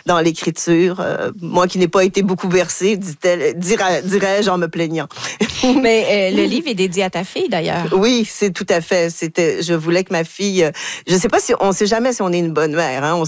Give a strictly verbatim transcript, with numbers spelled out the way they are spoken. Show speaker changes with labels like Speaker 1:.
Speaker 1: dans l'écriture. Euh, moi qui n'ai pas été beaucoup bercée, dit-elle, dirais, dirais-je en me plaignant.
Speaker 2: Mais euh, le livre est dédié à ta fille, d'ailleurs.
Speaker 1: Oui, c'est tout à fait. C'était, je voulais que ma fille... Je ne sais pas si... On ne sait jamais si on est une bonne mère. Hein? On